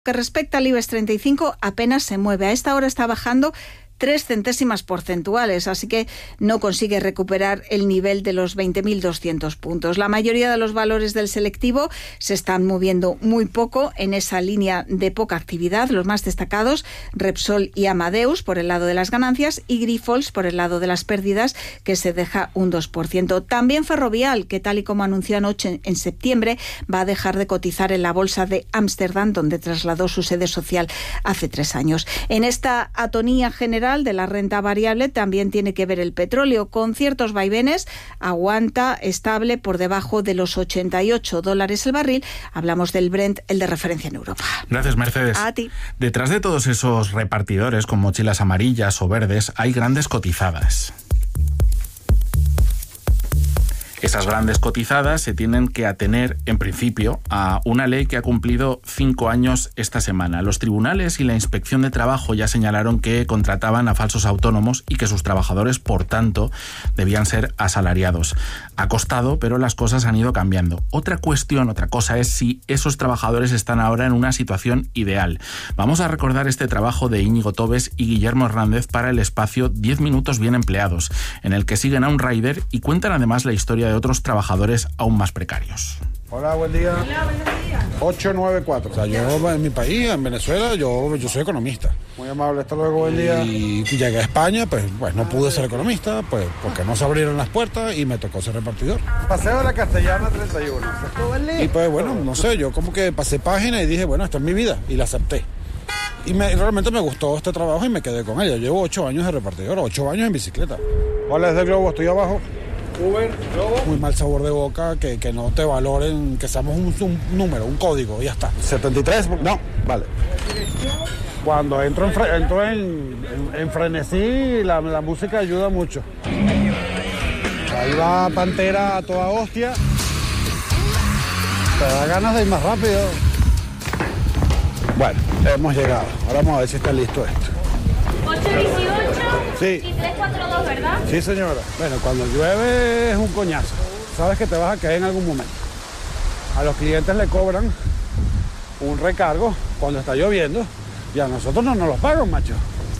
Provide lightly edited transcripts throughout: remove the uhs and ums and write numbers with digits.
Que respecta al IBEX 35, apenas se mueve. A esta hora está bajando 3 centésimas porcentuales, así que no consigue recuperar el nivel de los 20.200 puntos. La mayoría de los valores del selectivo se están moviendo muy poco en esa línea de poca actividad. Los más destacados, Repsol y Amadeus por el lado de las ganancias y Grifols por el lado de las pérdidas, que se deja un 2%. También Ferrovial, que tal y como anunció anoche en septiembre, va a dejar de cotizar en la bolsa de Ámsterdam, donde trasladó su sede social hace 3 años. En esta atonía general de la renta variable también tiene que ver el petróleo. Con ciertos vaivenes, aguanta estable por debajo de los $88 el barril. Hablamos del Brent, el de referencia en Europa. Gracias, Mercedes. A ti. Detrás de todos esos repartidores con mochilas amarillas o verdes hay grandes cotizadas. Esas grandes cotizadas se tienen que atener, en principio, a una ley que ha cumplido 5 años esta semana. Los tribunales y la Inspección de Trabajo ya señalaron que contrataban a falsos autónomos y que sus trabajadores, por tanto, debían ser asalariados. Ha costado, pero las cosas han ido cambiando. Otra cosa es si esos trabajadores están ahora en una situación ideal. Vamos a recordar este trabajo de Íñigo Tobes y Guillermo Hernández para el espacio 10 minutos bien empleados, en el que siguen a un rider y cuentan además la historia de otros trabajadores aún más precarios. Hola, buen día. Hola, buenos días. 894. O sea, yo en mi país, en Venezuela, yo soy economista. Muy amable, hasta luego, buen día. Y llegué a España, pues no pude ser economista, pues porque no se abrieron las puertas y me tocó ser repartidor. Paseo de la Castellana 31. Y pues bueno, no sé, yo como que pasé página y dije, bueno, esta es mi vida, y la acepté. Y realmente me gustó este trabajo y me quedé con ella. Llevo 8 años de repartidor, 8 años en bicicleta. Hola, es del Globo, estoy abajo. Uber, Globo. Muy mal sabor de boca, que no te valoren, que seamos un número, un código, y ya está. 73, no, vale. Cuando entro en frenesí, la música ayuda mucho. Ahí va Pantera a toda hostia. Te da ganas de ir más rápido. Bueno, hemos llegado. Ahora vamos a ver si está listo esto. 818 Sí. y 342, ¿verdad? Sí, señora. Bueno, cuando llueve es un coñazo. Sabes que te vas a caer en algún momento. A los clientes le cobran un recargo cuando está lloviendo y a nosotros no nos los pagan, macho.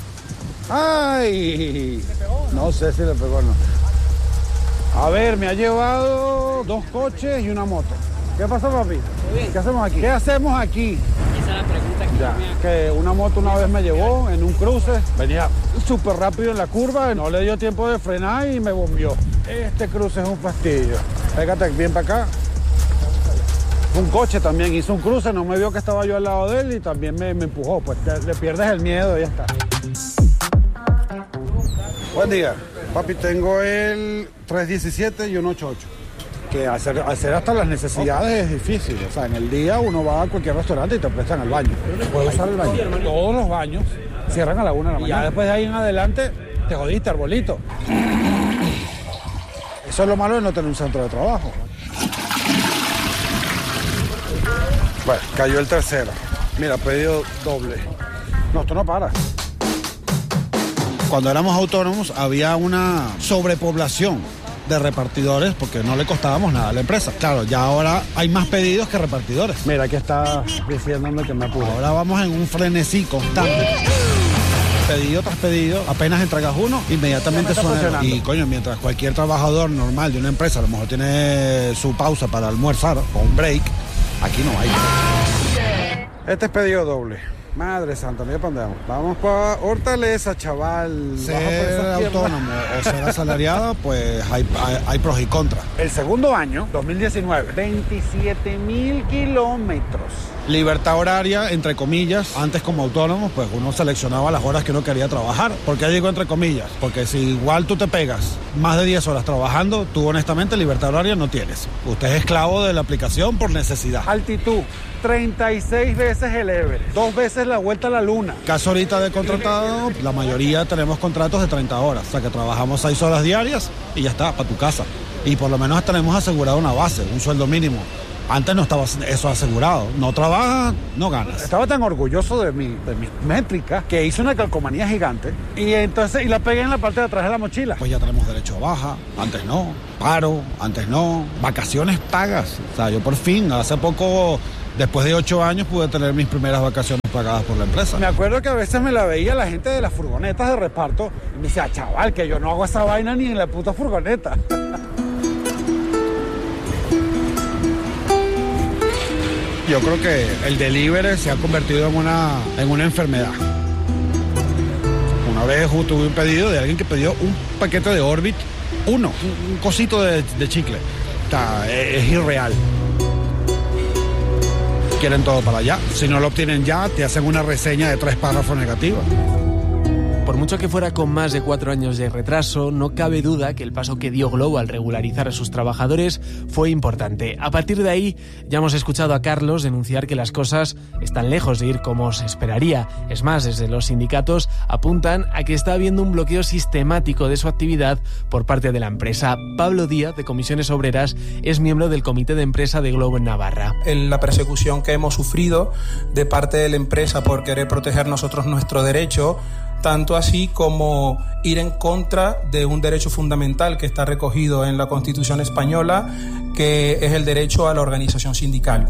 ¡Ay! No sé si le pegó o no. A ver, me ha llevado 2 coches y una moto. ¿Qué pasa, papi? ¿Qué hacemos aquí? ¿Qué hacemos aquí? Esa es la pregunta que Ya, que una moto una vez me llevó en un cruce, venía súper rápido en la curva, no le dio tiempo de frenar y me bombió. Este cruce es un fastidio. Pégate bien para acá. Un coche también hizo un cruce, no me vio que estaba yo al lado de él y también me empujó. Pues le pierdes el miedo y ya está. Buen día. Papi, tengo el 317 y un 88. Que hacer hasta las necesidades es difícil. O sea, en el día uno va a cualquier restaurante y te prestan el baño. Puedes usar el baño. Todos los baños cierran a la 1 de la mañana. Ya después de ahí en adelante te jodiste, arbolito. Eso es lo malo de no tener un centro de trabajo. Bueno, cayó el tercero. Mira, pedido doble. No, esto no para. Cuando éramos autónomos había una sobrepoblación de repartidores porque no le costábamos nada a la empresa. Claro, ya ahora hay más pedidos que repartidores. Mira, aquí está diciéndome que me apuro. Ahora vamos en un frenesí constante. Pedido tras pedido, apenas entregas uno, inmediatamente suena. Y coño, mientras cualquier trabajador normal de una empresa a lo mejor tiene su pausa para almorzar o un break, aquí no hay. Este es pedido doble. Madre santa, mira para dónde vamos. Vamos para Hortaleza, chaval. Ser autónomo o ser asalariado, pues hay pros y contras. El segundo año, 2019, 27.000 kilómetros. Libertad horaria, entre comillas. Antes como autónomo, pues uno seleccionaba las horas que uno quería trabajar. ¿Por qué digo entre comillas? Porque si igual tú te pegas más de 10 horas trabajando, tú honestamente libertad horaria no tienes. Usted es esclavo de la aplicación por necesidad. Altitud, 36 veces el Everest, 2 veces la vuelta a la luna. Caso ahorita de contratado, la mayoría tenemos contratos de 30 horas. O sea que trabajamos 6 horas diarias y ya está, para tu casa. Y por lo menos tenemos asegurado una base, un sueldo mínimo. Antes no estaba eso asegurado. No trabajas, no ganas. Estaba tan orgulloso de mis métricas que hice una calcomanía gigante y la pegué en la parte de atrás de la mochila. Pues ya tenemos derecho a baja, antes no. Paro, antes no. Vacaciones pagas. O sea, yo por fin, hace poco Después de 8 años pude tener mis primeras vacaciones pagadas por la empresa. Me acuerdo que a veces me la veía la gente de las furgonetas de reparto y me decía, chaval, que yo no hago esa vaina ni en la puta furgoneta. Yo creo que el delivery se ha convertido en una enfermedad. Una vez tuve un pedido de alguien que pidió un paquete de Orbit, un cosito de chicle. Es irreal. Quieren todo para allá. Si no lo obtienen ya, te hacen una reseña de 3 párrafos negativos. Por mucho que fuera con más de 4 años de retraso, no cabe duda que el paso que dio Glovo al regularizar a sus trabajadores fue importante. A partir de ahí, ya hemos escuchado a Carlos denunciar que las cosas están lejos de ir como se esperaría. Es más, desde los sindicatos apuntan a que está habiendo un bloqueo sistemático de su actividad por parte de la empresa. Pablo Díaz, de Comisiones Obreras, es miembro del Comité de Empresa de Glovo en Navarra. La persecución que hemos sufrido de parte de la empresa por querer proteger nosotros nuestro derecho, tanto así como ir en contra de un derecho fundamental que está recogido en la Constitución española, que es el derecho a la organización sindical.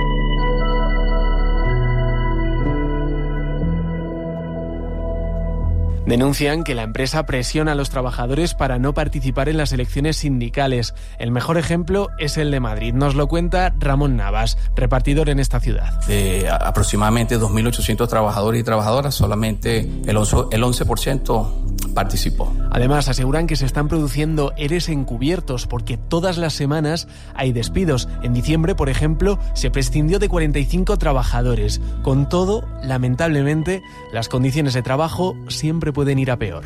Denuncian que la empresa presiona a los trabajadores para no participar en las elecciones sindicales. El mejor ejemplo es el de Madrid. Nos lo cuenta Ramón Navas, repartidor en esta ciudad. De aproximadamente 2.800 trabajadores y trabajadoras, solamente el 11% participó. Además, aseguran que se están produciendo EREs encubiertos porque todas las semanas hay despidos. En diciembre, por ejemplo, se prescindió de 45 trabajadores. Con todo, lamentablemente, las condiciones de trabajo siempre pueden ir a peor.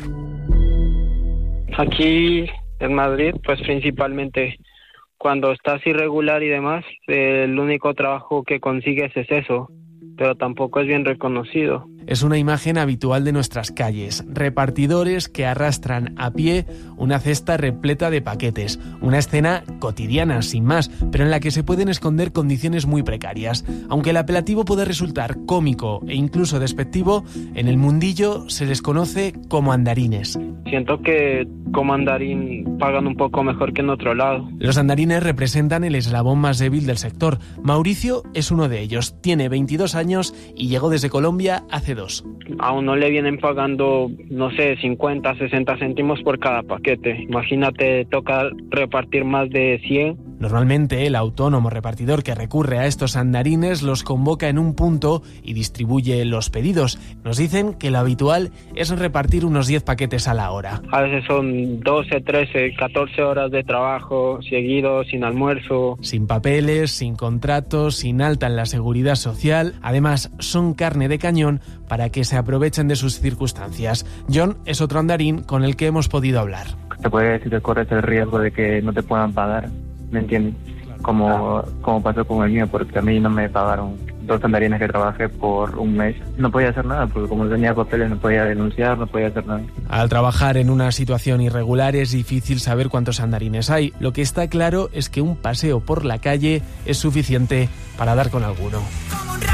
Aquí en Madrid, pues principalmente cuando estás irregular y demás, el único trabajo que consigues es eso, pero tampoco es bien reconocido. Es una imagen habitual de nuestras calles, repartidores que arrastran a pie una cesta repleta de paquetes, una escena cotidiana sin más, pero en la que se pueden esconder condiciones muy precarias. Aunque el apelativo puede resultar cómico e incluso despectivo, en el mundillo se les conoce como andarines. Siento que como andarín pagan un poco mejor que en otro lado. Los andarines representan el eslabón más débil del sector. Mauricio es uno de ellos, tiene 22 años y llegó desde Colombia hace 2. A uno le vienen pagando, no sé, 50, 60 céntimos por cada paquete. Imagínate, toca repartir más de 100. Normalmente el autónomo repartidor que recurre a estos andarines los convoca en un punto y distribuye los pedidos. Nos dicen que lo habitual es repartir unos 10 paquetes a la hora. A veces son 12, 13, 14 horas de trabajo seguido, sin almuerzo. Sin papeles, sin contratos, sin alta en la seguridad social. Además, son carne de cañón para que se aprovechen de sus circunstancias. John es otro andarín con el que hemos podido hablar. Se puede decir que corres el riesgo de que no te puedan pagar, ¿me entiendes? Como pasó con el mío, porque a mí no me pagaron 2 andarines que trabajé por un mes. No podía hacer nada, porque como no tenía papeles no podía denunciar, no podía hacer nada. Al trabajar en una situación irregular es difícil saber cuántos andarines hay. Lo que está claro es que un paseo por la calle es suficiente para dar con alguno.